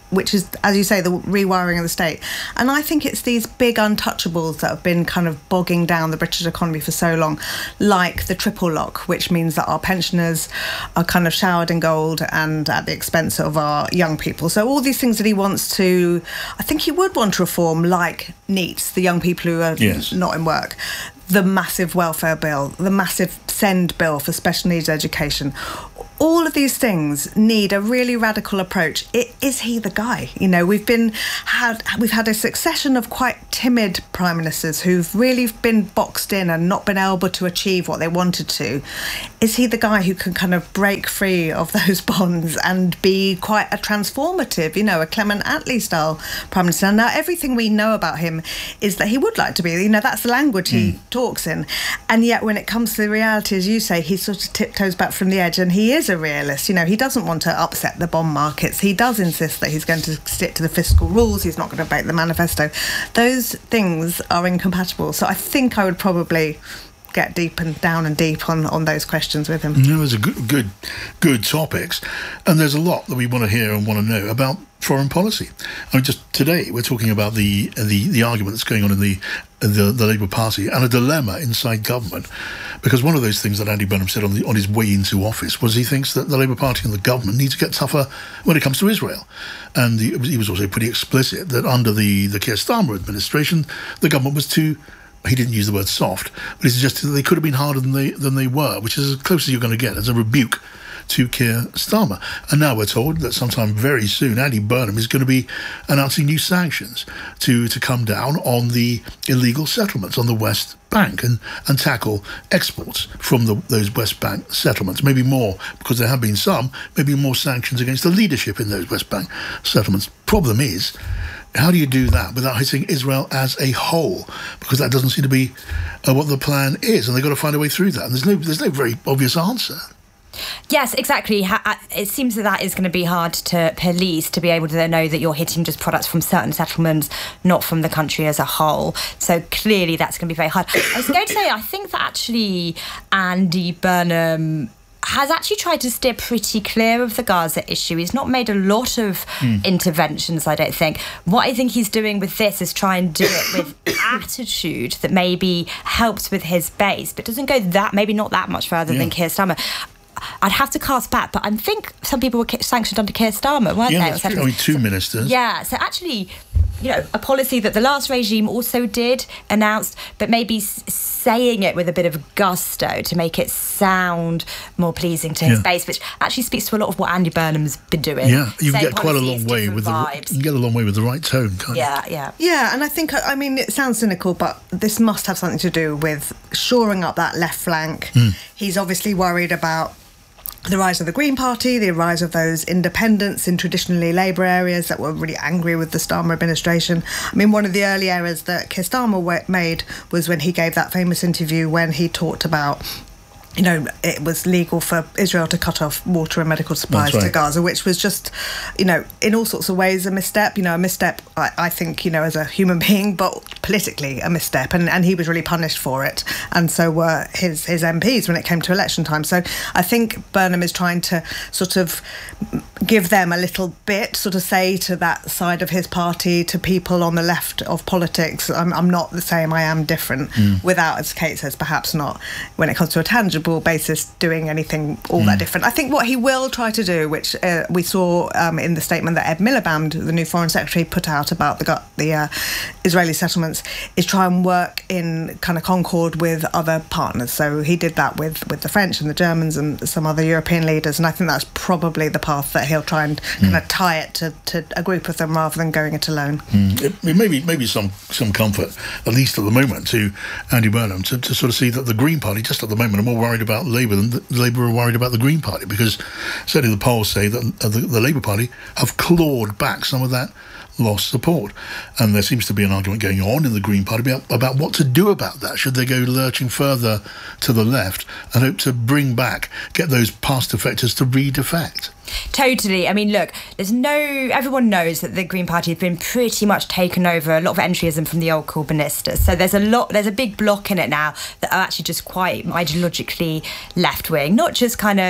S2: which is, as you say, the rewiring of the state. And I think it's these big untouchables that have been kind of bogging down the British economy for so long, like the triple lock, which means that our pensioners are kind of showered in gold and at the expense of our young people. So all these things that he wants to, I think he would want to reform, like NEETs, the young people who are
S1: yes.
S2: not in work, the massive welfare bill, the massive SEND bill for special needs education. All of these things need a really radical approach. It, is he the guy? You know, we've been had we've had a succession of quite timid prime ministers who've really been boxed in and not been able to achieve what they wanted to. Is he the guy who can kind of break free of those bonds and be quite a transformative, you know, a Clement Attlee style prime minister? Now, everything we know about him is that he would like to be. You know, that's the language he mm. talks in. And yet, when it comes to the reality, as you say, he sort of tiptoes back from the edge, and he is a realist. You know, he doesn't want to upset the bond markets. He does insist that he's going to stick to the fiscal rules. He's not going to break the manifesto. Those things are incompatible. So I think I would probably get deep and down and deep on, on those questions with him.
S1: No, those are good, good, good topics. And there's a lot that we want to hear and want to know about foreign policy. I mean, just today we're talking about the the, the argument that's going on in the, the the Labour Party and a dilemma inside government, because one of those things that Andy Burnham said on the on his way into office was he thinks that the Labour Party and the government need to get tougher when it comes to Israel. And he, he was also pretty explicit that under the, the Keir Starmer administration, the government was too, he didn't use the word soft, but he suggested that they could have been harder than they than they were, which is as close as you're going to get as a rebuke to Keir Starmer. And now we're told that sometime very soon Andy Burnham is going to be announcing new sanctions to, to come down on the illegal settlements on the West Bank and, and tackle exports from the, those West Bank settlements. Maybe more, because there have been some, maybe more sanctions against the leadership in those West Bank settlements. Problem is, how do you do that without hitting Israel as a whole? Because that doesn't seem to be uh, what the plan is, and they've got to find a way through that. And there's no, there's no very obvious answer.
S23: Yes, exactly. It seems that that is going to be hard to police, to be able to know that you're hitting just products from certain settlements, not from the country as a whole. So clearly that's going to be very hard. I was going to say, I think that actually Andy Burnham has actually tried to steer pretty clear of the Gaza issue. He's not made a lot of mm. interventions, I don't think. What I think he's doing with this is try and do it with attitude that maybe helps with his base, but doesn't go that, maybe not that much further yeah. than Keir Starmer. I'd have to cast back, but I think some people were sanctioned under Keir Starmer, weren't
S1: yeah,
S23: they?
S1: Yeah, I mean, two
S23: so,
S1: ministers.
S23: Yeah, so actually, you know, a policy that the last regime also did, announced, but maybe s- saying it with a bit of gusto to make it sound more pleasing to his yeah. base, which actually speaks to a lot of what Andy Burnham's been doing.
S1: Yeah, you can get quite a long way with vibes. the you can get a long way with the right tone, can't
S23: yeah,
S1: you?
S23: Yeah,
S2: yeah. Yeah, and I think, I mean, it sounds cynical, but this must have something to do with shoring up that left flank. Mm. He's obviously worried about the rise of the Green Party, the rise of those independents in traditionally Labour areas that were really angry with the Starmer administration. I mean, one of the early errors that Keir Starmer made was when he gave that famous interview when he talked about, you know, it was legal for Israel to cut off water and medical supplies right. to Gaza, which was just, you know, in all sorts of ways a misstep. You know, a misstep, I, I think, you know, as a human being, but politically a misstep. And, and he was really punished for it. And so were his, his M Ps when it came to election time. So I think Burnham is trying to sort of give them a little bit, sort of say to that side of his party, to people on the left of politics, I'm, I'm not the same, I am different, mm. without, as Kate says, perhaps not, when it comes to a tangible basis, doing anything all mm. that different. I think what he will try to do, which uh, we saw um, in the statement that Ed Miliband, the new Foreign Secretary, put out about the, the uh, Israeli settlements, is try and work in kind of concord with other partners. So he did that with, with the French and the Germans and some other European leaders, and I think that's probably the path that he'll try and mm. kind of tie it to, to a group of them rather than going it alone.
S1: Mm. It, it maybe maybe some some comfort, at least at the moment, to Andy Burnham to, to sort of see that the Green Party, just at the moment, are more worried about Labour than the, Labour are worried about the Green Party, because certainly the polls say that uh, the, the Labour Party have clawed back some of that lost support, and there seems to be an argument going on in the Green Party about, about what to do about that. Should they go lurching further to the left and hope to bring back, get those past defectors to re-defect?
S23: Totally. I mean, look, there's no... Everyone knows that the Green Party has been pretty much taken over, a lot of entryism from the old Corbynistas. So there's a lot, there's a big block in it now that are actually just quite ideologically left-wing, not just kind of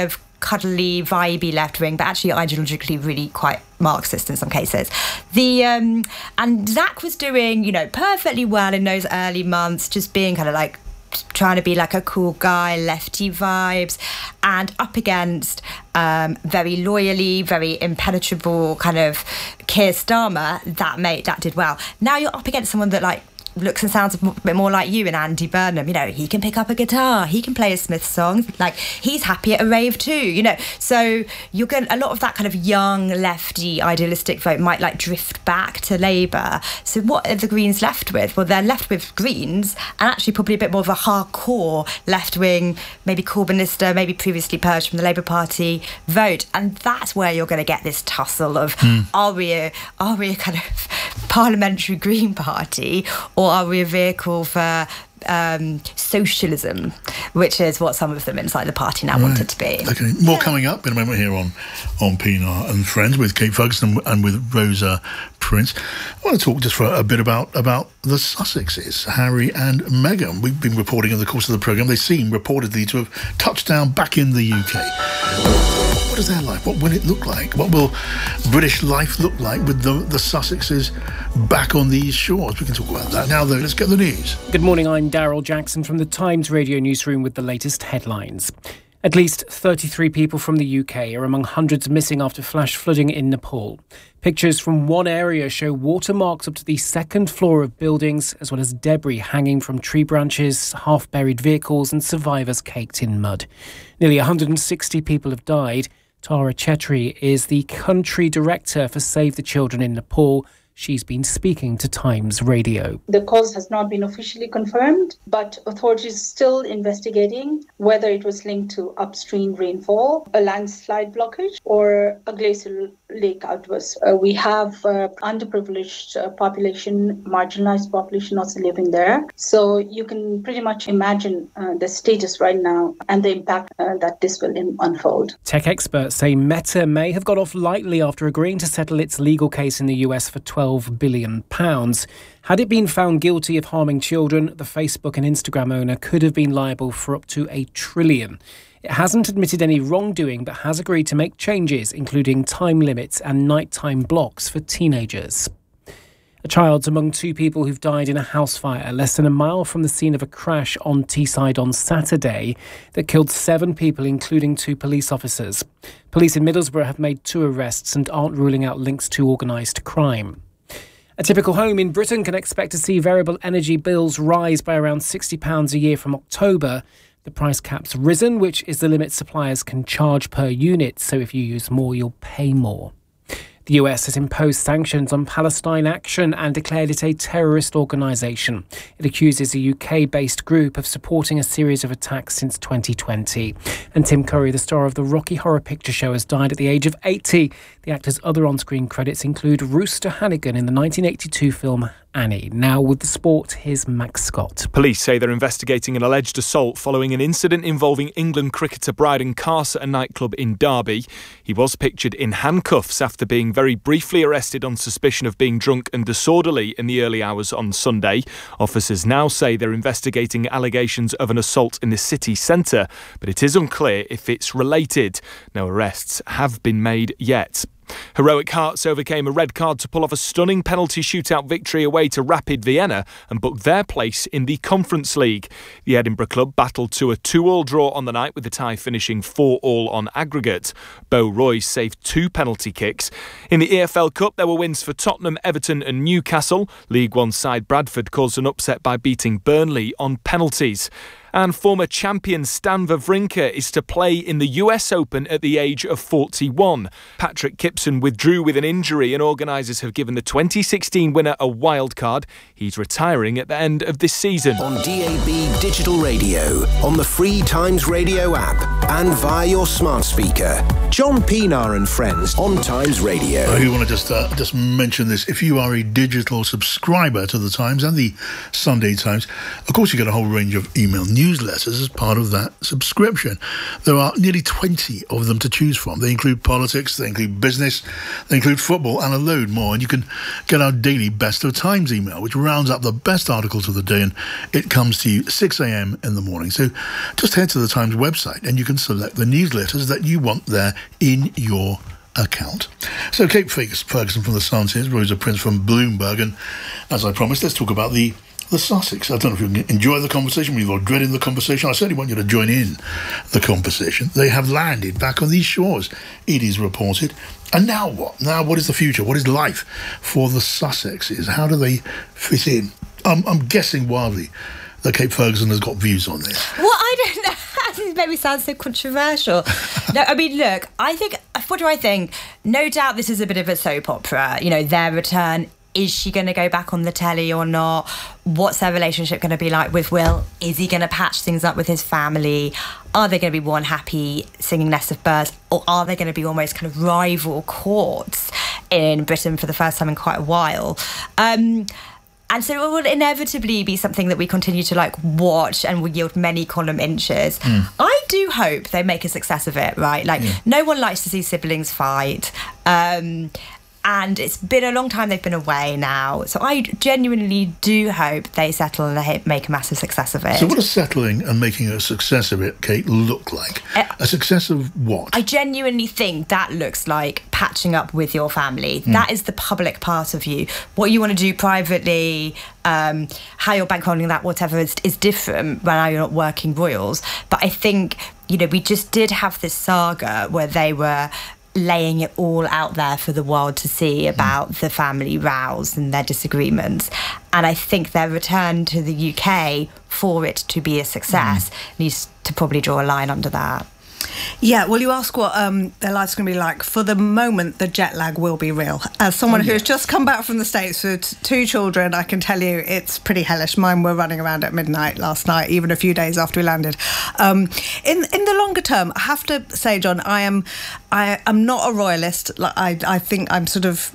S23: cuddly, vibey left wing, but actually ideologically really quite Marxist in some cases. The um, and Zach was doing, you know, perfectly well in those early months, just being kind of like trying to be like a cool guy, lefty vibes, and up against um, very loyally, very impenetrable kind of Keir Starmer. That made that did well. Now you're up against someone that like looks and sounds a bit more like you and Andy Burnham. You know, he can pick up a guitar, he can play a Smith song, like he's happy at a rave too, you know. So you're going a lot of that kind of young lefty idealistic vote might like drift back to Labour. So what are the Greens left with? Well, they're left with Greens and actually probably a bit more of a hardcore left-wing, maybe Corbynista, maybe previously purged from the Labour Party vote. And that's where you're going to get this tussle of mm. are we a, are we a kind of parliamentary Green Party, or are we a vehicle for um, socialism, which is what some of them inside the party now
S1: right.
S23: want it to be.
S1: Okay, more yeah. coming up in a moment here on, on Pinar and Friends with Kate Ferguson and with Rosa Prince. I want to talk just for a bit about, about the Sussexes, Harry and Meghan. We've been reporting in the course of the programme, they seem reportedly to have touched down back in the U K. What is their life? What will it look like? What will British life look like with the, the Sussexes back on these shores? We can talk about that now, though. Let's get the news.
S16: Good morning, I'm Daryl Jackson from the Times Radio newsroom with the latest headlines. At least thirty-three people from the U K are among hundreds missing after flash flooding in Nepal. Pictures from one area show water marks up to the second floor of buildings, as well as debris hanging from tree branches, half-buried vehicles and survivors caked in mud. Nearly one hundred sixty people have died. Tara Chetri is the country director for Save the Children in Nepal. She's been speaking to Times Radio.
S6: The cause has not been officially confirmed, but authorities are still investigating whether it was linked to upstream rainfall, a landslide blockage, or a glacial lake outburst. Uh, we have uh, underprivileged uh, population, marginalized population also living there. So you can pretty much imagine uh, the status right now and the impact uh, that this will in- unfold.
S16: Tech experts say Meta may have got off lightly after agreeing to settle its legal case in the U S for twelve billion pounds. Had it been found guilty of harming children, the Facebook and Instagram owner could have been liable for up to a trillion. It hasn't admitted any wrongdoing, but has agreed to make changes, including time limits and nighttime blocks for teenagers. A child's among two people who've died in a house fire less than a mile from the scene of a crash on Teesside on Saturday that killed seven people, including two police officers. Police in Middlesbrough have made two arrests and aren't ruling out links to organised crime. A typical home in Britain can expect to see variable energy bills rise by around sixty pounds a year from October. The price cap's risen, which is the limit suppliers can charge per unit, so if you use more, you'll pay more. The U S has imposed sanctions on Palestine Action and declared it a terrorist organisation. It accuses a U K-based group of supporting a series of attacks since twenty twenty. And Tim Curry, the star of the Rocky Horror Picture Show, has died at the age of eighty. The actor's other on-screen credits include Rooster Hannigan in the nineteen eighty-two film Annie. Now with the sport, here's Max Scott.
S7: Police say they're investigating an alleged assault following an incident involving England cricketer Bryden Carse at a nightclub in Derby. He was pictured in handcuffs after being very briefly arrested on suspicion of being drunk and disorderly in the early hours on Sunday. Officers now say they're investigating allegations of an assault in the city centre, but it is unclear if it's related. No arrests have been made yet. Heroic Hearts overcame a red card to pull off a stunning penalty shootout victory away to Rapid Vienna and booked their place in the Conference League. The Edinburgh club battled to a two-all draw on the night, with the tie finishing four-all on aggregate. Bo Royce saved two penalty kicks. In the E F L Cup, there were wins for Tottenham, Everton and Newcastle. League One side Bradford caused an upset by beating Burnley on penalties. And former champion Stan Wawrinka is to play in the U S Open at the age of forty-one. Patrick Kipson withdrew with an injury and organisers have given the twenty sixteen winner a wild card. He's retiring at the end of this season.
S22: On D A B Digital Radio, on the free Times Radio app and via your smart speaker. John Pinar and Friends on Times Radio.
S1: I do want to just, uh, just mention this. If you are a digital subscriber to the Times and the Sunday Times, of course you get a whole range of email news newsletters as part of that subscription. There are nearly twenty of them to choose from. They include politics, they include business, they include football and a load more. And you can get our daily Best of Times email, which rounds up the best articles of the day, and it comes to you six a.m. in the morning. So just head to the Times website and you can can select the newsletters that you want there in your account. So Kate Ferguson from The Sun is, Rosa Prince from Bloomberg, and as I promised, let's talk about the the Sussex. I don't know if you enjoy the conversation, whether you're dreading the conversation. I certainly want you to join in the conversation. They have landed back on these shores, it is reported. And now what? Now what is the future? What is life for the Sussexes? How do they fit in? I'm, I'm guessing wildly that Kate Ferguson has got views on this.
S23: Well, I don't know. This made me sound so controversial. No, I mean, look, I think, what do I think? No doubt this is a bit of a soap opera. You know, their return. Is she going to go back on the telly or not? What's their relationship going to be like with Will? Is he going to patch things up with his family? Are they going to be one happy singing Nest of Birds? Or are they going to be almost kind of rival courts in Britain for the first time in quite a while? Um, and so it will inevitably be something that we continue to like watch and will yield many column inches. Mm. I do hope they make a success of it, right? Like, yeah. No one likes to see siblings fight. Um... And it's been a long time they've been away now. So I genuinely do hope they settle and they make a massive success of it.
S1: So what does settling and making a success of it, Kate, look like? Uh, a success of what?
S23: I genuinely think that looks like patching up with your family. Mm. That is the public part of you. What you want to do privately, um, how you're bankrolling that, whatever, is, is different when now you're not working royals. But I think, you know, we just did have this saga where they were laying it all out there for the world to see about mm. the family rows and their disagreements. And I think their return to the U K, for it to be a success, mm. needs to probably draw a line under that.
S2: Yeah, well, you ask what um, their life's going to be like. For the moment, the jet lag will be real. As someone oh, yeah. who's just come back from the States with two children, I can tell you it's pretty hellish. Mine were running around at midnight last night, even a few days after we landed. Um, in in the longer term, I have to say, John, I am I am not a royalist. Like I I think I'm sort of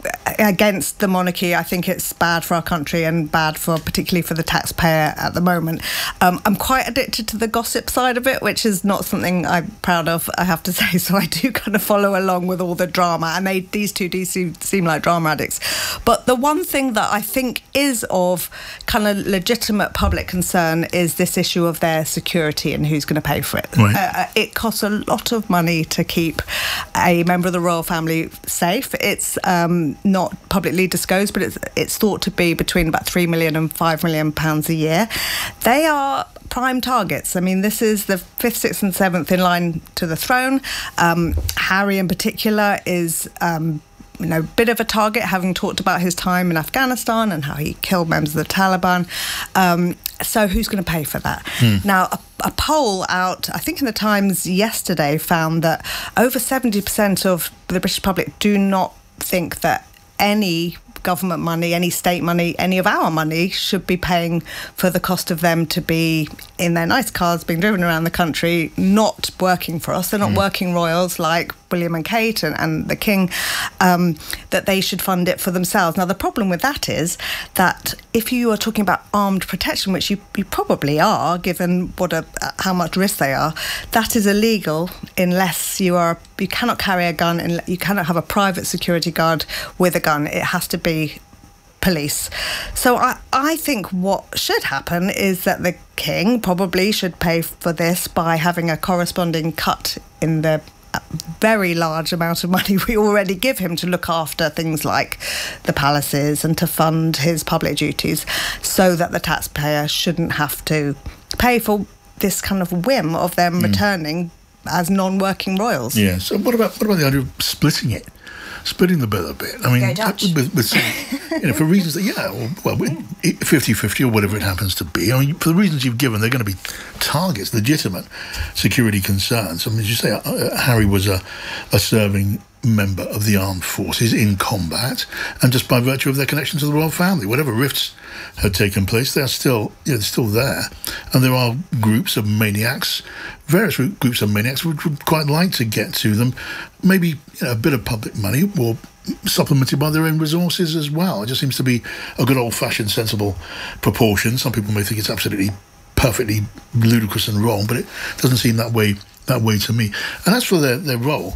S2: against the monarchy. I think it's bad for our country and bad for particularly for the taxpayer at the moment. Um, I'm quite addicted to the gossip side of it, which is not something I'm proud of, I have to say. So I do kind of follow along with all the drama, and they these two do seem, seem like drama addicts. But the one thing that I think is of kind of legitimate public concern is this issue of their security and who's going to pay for it. Right. Uh, it costs a lot of money to keep a member of the royal family safe. It's um, not publicly disclosed, but it's it's thought to be between about three million and five million pounds a year. They are prime targets. I mean, this is the fifth, sixth, and seventh in line to the throne. Um, Harry, in particular, is um, you know, a bit of a target, having talked about his time in Afghanistan and how he killed members of the Taliban. Um, so who's going to pay for that? Hmm. Now, a, a poll out, I think in the Times yesterday, found that over seventy percent of the British public do not think that any government money, any state money, any of our money should be paying for the cost of them to be in their nice cars being driven around the country, not working for us. They're not mm. working royals like William and Kate and, and the King, um, that they should fund it for themselves. Now, the problem with that is that if you are talking about armed protection, which you, you probably are, given what a, how much risk they are, that is illegal unless you are, you cannot carry a gun, and you cannot have a private security guard with a gun. It has to be police. So I, I think what should happen is that the King probably should pay for this by having a corresponding cut in the very large amount of money we already give him to look after things like the palaces and to fund his public duties, so that the taxpayer shouldn't have to pay for this kind of whim of them mm. returning as non-working royals.
S1: Yeah, so what about what about the idea of splitting it? Splitting the bill a bit. I mean, with, with some, you know, for reasons that, yeah, well, fifty-fifty or whatever it happens to be. I mean, for the reasons you've given, they're going to be targets, legitimate security concerns. I mean, as you say, uh, Harry was a, a serving member of the armed forces in combat, and just by virtue of their connection to the royal family, whatever rifts had taken place, they're still, you know, they're still there. And there are groups of maniacs, various groups of maniacs, which would quite like to get to them. Maybe, you know, a bit of public money, or supplemented by their own resources as well. It just seems to be a good old-fashioned, sensible proportion. Some people may think it's absolutely perfectly ludicrous and wrong, but it doesn't seem that way that way to me. And as for their, their role,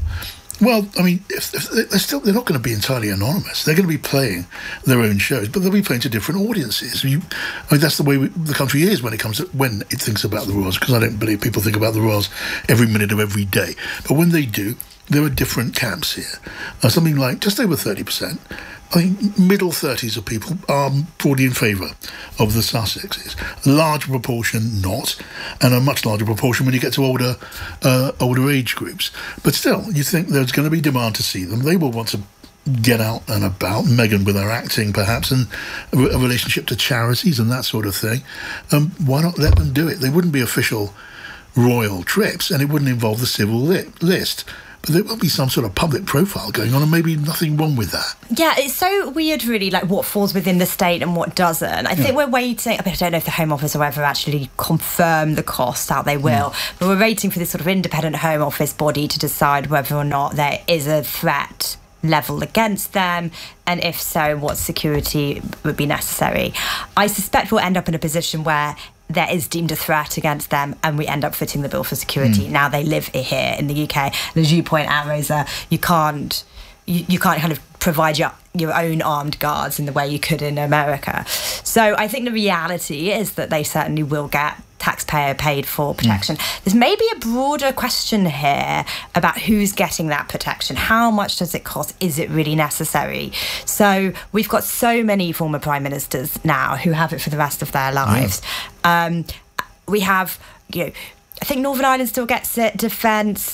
S1: Well, I mean, if, if they're still they're not going to be entirely anonymous. They're going to be playing their own shows, but they'll be playing to different audiences. You, I mean, that's the way we, the country is when it comes to when it thinks about the royals. Because I don't believe people think about the royals every minute of every day. But when they do, there are different camps here. Uh, something like just over thirty percent. I think middle thirties of people are broadly in favour of the Sussexes. A large proportion not, and a much larger proportion when you get to older uh, older age groups. But still, you think there's going to be demand to see them. They will want to get out and about. Meghan with her acting, perhaps, and a, a relationship to charities and that sort of thing. Um, why not let them do it? They wouldn't be official royal trips, and it wouldn't involve the civil li- list. But there will be some sort of public profile going on, and maybe nothing wrong with that.
S23: Yeah, it's so weird, really, like what falls within the state and what doesn't. I yeah. think we're waiting. I mean, I don't know if the Home Office will ever actually confirm the cost. Doubt they will. Mm. But we're waiting for this sort of independent Home Office body to decide whether or not there is a threat level against them, and if so, what security would be necessary. I suspect we'll end up in a position where there is deemed a threat against them, and we end up footing the bill for security. Mm. Now they live here in the U K, and as you point out, Rosa, you can't you, you can't kind of provide your your own armed guards in the way you could in America. So I think the reality is that they certainly will get taxpayer paid for protection. Mm. There's maybe a broader question here about who's getting that protection. How much does it cost? Is it really necessary? So we've got so many former prime ministers now who have it for the rest of their lives. Yeah. Um, we have, you know, I think Northern Ireland still gets it, Defence.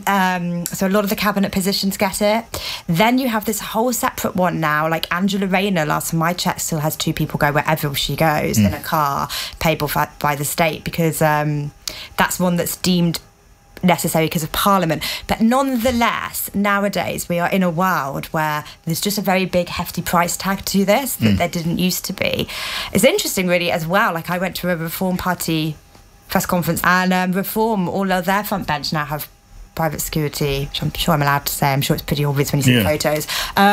S23: Um, so a lot of the cabinet positions get it. Then you have this whole separate one now, like Angela Rayner, last time I checked, still has two people go wherever she goes mm. in a car, paid for by the state, because um, that's one that's deemed necessary because of Parliament. But nonetheless, nowadays we are in a world where there's just a very big hefty price tag to this that mm. there didn't used to be. It's interesting really as well, like I went to a Reform Party press conference, and um, Reform, all of their front bench now have private security, which I'm sure I'm allowed to say. I'm sure it's pretty obvious when you see yeah. photos.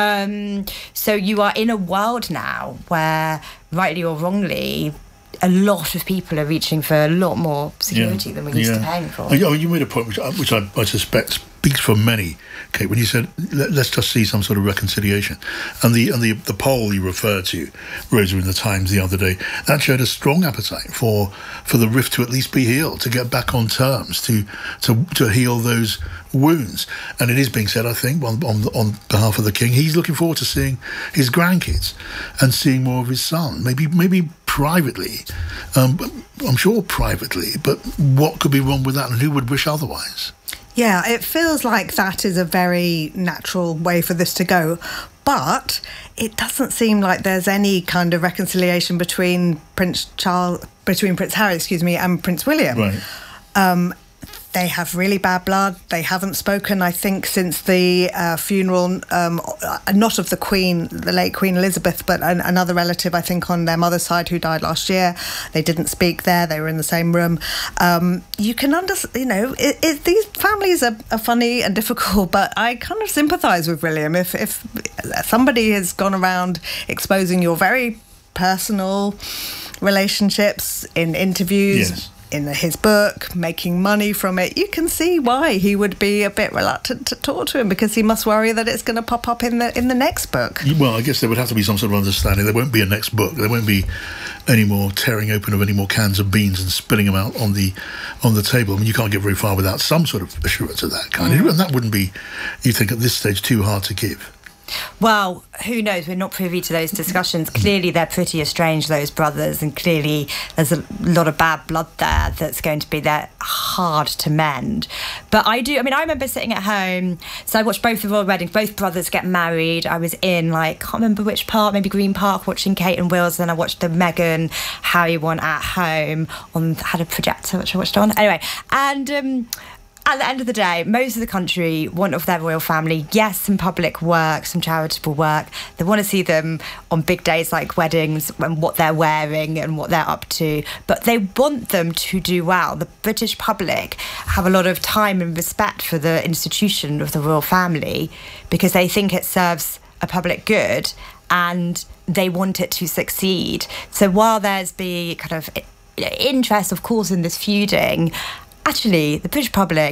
S23: Um, so you are in a world now where, rightly or wrongly, a lot of people are reaching for a lot more security yeah. than we're used yeah. to paying for.
S1: Oh, you made a point which, which I, I suspect speaks for many, Kate, when you said, Let, let's just see some sort of reconciliation. And the and the, the poll you referred to, Rosa, in the Times the other day, that showed a strong appetite for for the rift to at least be healed, to get back on terms, to to, to heal those wounds. And it is being said, I think, on, on, on behalf of the King, he's looking forward to seeing his grandkids and seeing more of his son, maybe maybe privately, um, I'm sure privately, but what could be wrong with that, and who would wish otherwise?
S2: Yeah, it feels like that is a very natural way for this to go. But it doesn't seem like there's any kind of reconciliation between Prince Charles, between Prince Harry, excuse me, and Prince William.
S1: Right.
S2: Um, they have really bad blood. They haven't spoken, I think, since the uh, funeral, um, not of the Queen, the late Queen Elizabeth, but an, another relative, I think, on their mother's side who died last year. They didn't speak there. They were in the same room. Um, you can understand, you know, it, it, these families are, are funny and difficult, but I kind of sympathise with William. If, if somebody has gone around exposing your very personal relationships in interviews,
S1: yes.
S2: in his book, making money from it, you can see why he would be a bit reluctant to talk to him, because he must worry that it's going to pop up in the in the next book.
S1: Well, I guess there would have to be some sort of understanding. There won't be a next book. There won't be any more tearing open of any more cans of beans and spilling them out on the on the table. I mean, you can't get very far without some sort of assurance of that kind. Mm. And that wouldn't be, you think, at this stage, too hard to give.
S23: Well, who knows? We're not privy to those discussions. Clearly, they're pretty estranged, those brothers, and clearly there's a lot of bad blood there that's going to be there hard to mend. But I do, I mean, I remember sitting at home, so I watched both the royal weddings, both brothers get married. I was in, like, can't remember which part, maybe Green Park, watching Kate and Wills, then I watched the Meghan Harry one at home, on had a projector which I watched on. Anyway, and um at the end of the day, most of the country want of their royal family, yes, some public work, some charitable work. They want to see them on big days like weddings and what they're wearing and what they're up to. But they want them to do well. The British public have a lot of time and respect for the institution of the royal family because they think it serves a public good and they want it to succeed. So while there's the kind of interest, of course, in this feuding, actually, the British public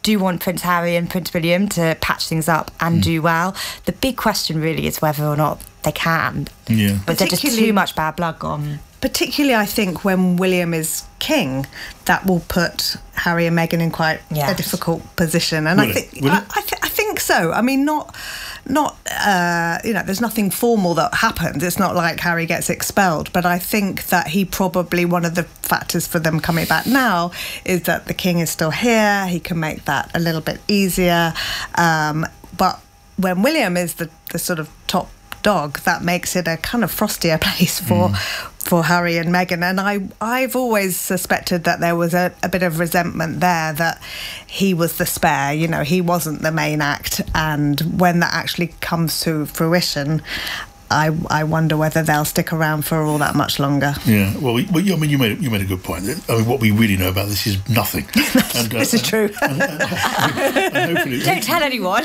S23: do want Prince Harry and Prince William to patch things up and mm. do well. The big question really is whether or not they can.
S1: Yeah.
S23: But there's just too much bad blood gone.
S2: Particularly, I think, when William is king, that will put Harry and Meghan in quite yes. a difficult position. And
S1: will
S2: I
S1: it?
S2: think
S1: Will
S2: I,
S1: it?
S2: I, th- I think so. I mean, not not uh, you know, there's nothing formal that happens. It's not like Harry gets expelled. But I think that he probably, one of the factors for them coming back now is that the king is still here. He can make that a little bit easier. Um, but when William is the, the sort of top dog, that makes it a kind of frostier place for mm. for Harry and Meghan. And I, I've always suspected that there was a, a bit of resentment there, that he was the spare, you know, he wasn't the main act. And when that actually comes to fruition, I, I wonder whether they'll stick around for all that much longer.
S1: Yeah, well, we, well I mean, you made you made a good point. I mean, what we really know about this is nothing.
S23: and, uh, this is true.
S1: And, and, and, and hopefully,
S23: don't tell anyone.